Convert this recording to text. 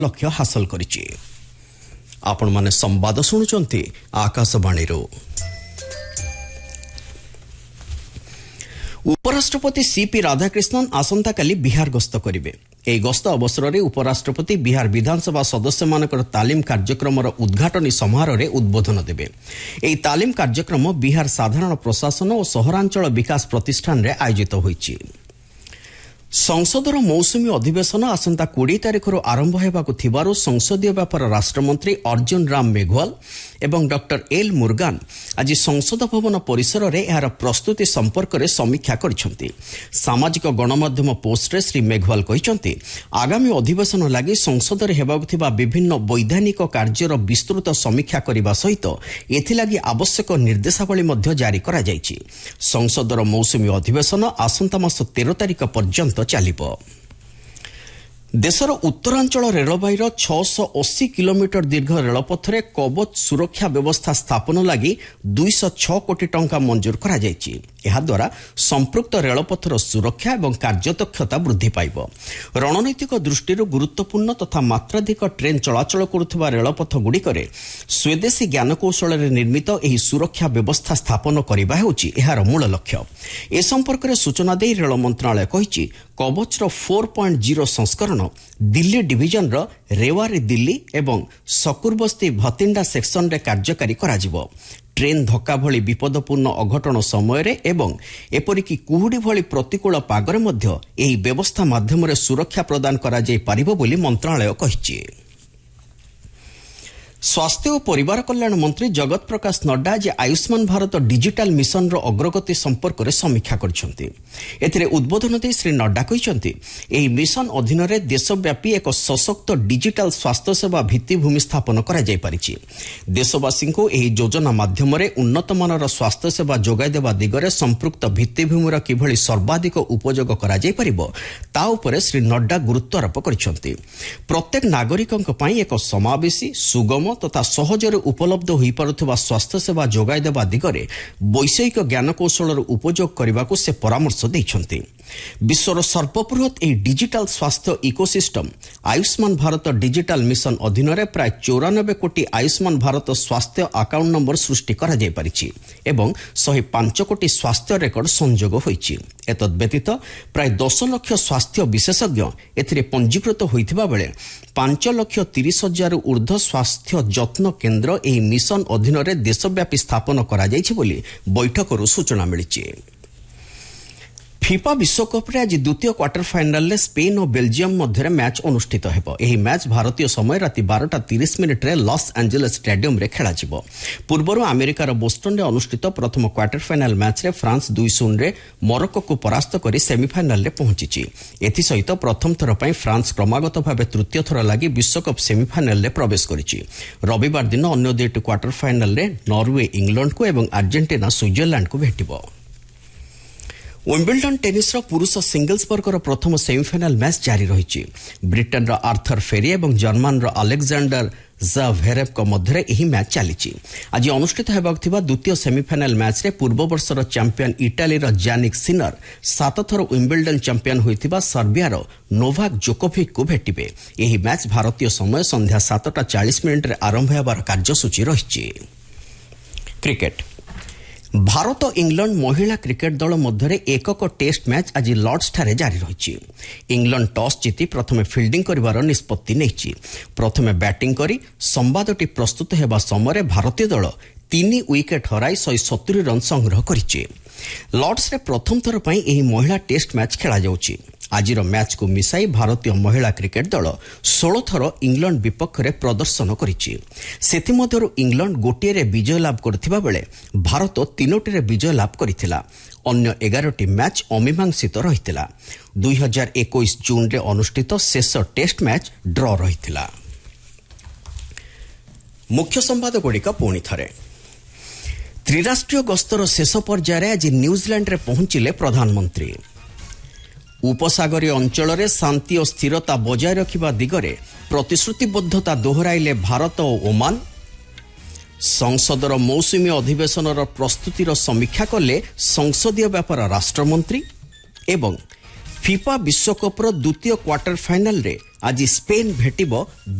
लक्ष्य हासिल करिछि। आपण माने संवाद सुनुचंती आकाशवाणी रो। उपराष्ट्रपति सीपी राधाकृष्णन आसंता काली बिहार गस्त करिवे। एही गस्त अवसर में उपराष्ट्रपति बिहार विधानसभा सदस्य मानकर तालीम कार्यक्रम उद्घाटनी समारोह में उद्बोधन देवे। एही तालीम कार्यक्रम बिहार साधारण प्रशासन और सहरांचल विकास प्रतिष्ठान रे आयोजित होईछि। संसदर मौसुमी अधिवेशन आसंता 20 तारिखर आरंभ हेबाकु थिबारु संसदीय व्यापार राष्ट्रमंत्री अर्जुन राम मेघवाल एवं डॉक्टर एल मुर्गान आज संसद भवन परिसर में यार प्रस्तुति संपर्क में समीक्षा करिसेंति। सामाजिक गणमाध्यम पोस्ट रे श्री मेघवाल कहिसेंति आगामी अधिवेशन लागि संसद रे हेबाकु थिबा विभिन्न वैधानिक कार्यर विस्तृत समीक्षा करिबा सहित एथिलागी आवश्यक निर्देशावली मध्ये जारी करा जायछि। संसदर मौसुमी अधिवेशन आसंता मास 13 तारिख पर्यंत चलिबो। देशर उत्तरांचल रेलबाईर 680 किलोमीटर दीर्घ रेलपथरे कवच सुरक्षा व्यवस्था स्थापन लगी 206 कोटी टंका मंजूर करा जायछि। एहा द्वारा संपृक्त रेलपथर सुरक्षा एवं कार्यदक्षता वृद्धि पाइब। रणनीतिक दृष्टि गुरुत्वपूर्ण तथा मात्राधिक ट्रेन चलाचल करुवा रेलपथ गुड़िकरे स्वदेशी ज्ञानकौशल निर्मित एही सुरक्षा व्यवस्था स्थापन करबा हेउछि एहार मूल लक्ष्य। ए संपर्क में सूचना दे रेल मंत्रालय कहिछि कवचर 4.0 संस्करण दिल्ली डिविजन रेवारी दिल्ली एवं सकुरबस्ती भतिंडा सेक्शन रे कार्यकारी कराजिबो। ट्रेन धक्का भली विपदपूर्ण अघटन समय रे एवं एपरिकी कुहुडी भली प्रतिकूल पागरे मध्य एही व्यवस्था माध्यम रे सुरक्षा प्रदान करा जाय पारिबो बोली मंत्रालय कहिछि। स्वास्थ्य और परिवार कल्याण मंत्री जगत प्रकाश नड्डा आज आयुष्मान भारत डिजिटल मिशन रो अग्रगति संपर्क में समीक्षा करछंती। एथिरे उद्बोधन दे श्री नड्डा कहिसंती एही मिशन अधीन रे देशव्यापी एक सशक्त डिजिटल स्वास्थ्य सेवा भित्तिभूमि स्थापन करा जाय परिछि। देशवासी को एही योजना माध्यम रे उन्नत मानर स्वास्थ्य सेवा जोगाई देबा दिगरे संपृक्त भित्तिभूमिर किभଳି सर्वाधिक उपयोग करा जाय परिबो ता उपरे श्री नड्डा गुरुत्व आरोप करछंती। प्रत्येक नागरिकक पई एक समावेशी सुगम तथा सहजरे उपलब्ध होई पारुथबा स्वास्थ्य सेवा जोगाई देबा दिगरे वैषयिक ज्ञानकौशल उपयोग करने से परामर्श दैछंती। विश्वर सर्वबृहत एही डिजिटल स्वास्थ्य ecosystem Ayushman Bharat digital mission अधीन रे प्राय 94 कोटी आयुष्मान भारत स्वास्थ्य अकाउंट नंबर सृष्टि करा जाय परिछि एवं 105 कोटी स्वास्थ्य रेकर्ड संयोग होईछि। एतद व्यतीत प्राय 10 लाख स्वास्थ्य विशेषज्ञ एथिरे पंजीकृत होइथिबा बेले 5,30,000 ऊर्ध्व स्वास्थ्य जत्न केन्द्र एही मिशन अधीन रे देशव्यापी स्थापन करा जायछि बोली बैठकरू सूचना मिलिछि। फिफा विश्वकप रे आज द्वितीय क्वार्टर फाइनल में स्पेन और बेल्जियम मध्य मैच अनुष्ठित हेबो। एही मैच भारतीय समय राति 12:30 रे लॉस एंजेलिस स्टेडियम रे खेला जिवो। पूर्वरु अमेरिकार बोस्टन रे अनुष्ठित प्रथम क्वार्टर फाइनल मैच रे फ्रांस 2-0 रे मोरक्को को परास्त करी सेमीफाइनल रे पहुंचिछि। एथि सहित प्रथम थर पई फ्रांस क्रमागत भाबे तृतीय थर लागि विश्वकप सेमीफाइनल रे प्रवेश करिछि। रविवार दिन अन्य दुईटी क्वार्टर फाइनल रे नॉर्वे इंग्लैंड को एवं अर्जेंटीना स्विट्जरलैंड को भेटिबो। विंबलडन टेनिस पुरुष सिंगल्स वर्गर प्रथम सेमीफाइनल मैच जारी रही। ब्रिटेन आर्थर फेरी और जर्मन अलेक्जेंडर ज़्वेरेव मध्य एही मैच चली। आज अनुष्ठित होबाक द्वितीय सेमीफाइनल मैच रे पूर्व वर्षर चैंपियन इटाली जानिक सिनर 7 थर विंबलडन चैंपियन होइथिबा सर्बियार नोवाक जोकोविक को भेटिबे। एही मैच भारतीय समय संध्या 7:40 रे आरंभ होबार कार्यसूची रही। क्रिकेट भारत और इंग्लैंड महिला क्रिकेट दल मध्य एकक टेस्ट मैच आज लॉर्ड्स ठारे जारी रही। इंग्लैंड टॉस जीति प्रथमे फील्डिंग करिवार निष्पत्ति नेछि। प्रथमे बैटिंग करी संवादटी प्रस्तुत हेबा समय भारतीय दल 3 विकेट हराई 170 रन संग्रह करिछि। लॉर्ड्स रे प्रथम थर पई एही महिला टेस्ट मैच खेला जाउछि। आजिर मैच को मिसाई भारतीय महिला क्रिकेट दल 16 थर इंग्लैंड विपक्ष में प्रदर्शन करिछि। सेथिमध्यरु इंग्लैंड गोटिए रे विजय लाभ करथिबा बेले भारत 3टी रे विजय लाभ करिथिला। अन्य 11टी मैच अमीमांसित रहिथिला। 2021 जून रे अनुष्ठित शेष टेस्ट मैच ड्रॉ रहिथिला। मुख्य संवाद गुड़िक पुणी थरे। त्रिराष्ट्रीय गस्तर शेष पर्यायर आज न्यूजीलैंड रे पहुंचिले प्रधानमंत्री। उपसागरीय अंचल में शांति और स्थिरता बजाय रखिबा दिगरे प्रतिश्रुतिबद्धता दोहराइले भारत और ओमान। संसदर मौसुमी अधिवेशन प्रस्तुतिर समीक्षा कले संसदीय व्यापार राष्ट्रमंत्री। एवं फिफा विश्वकपर द्वितीय क्वार्टर फाइनल रे ଆଜି ସ୍ପେନ୍ ଭେଟିବ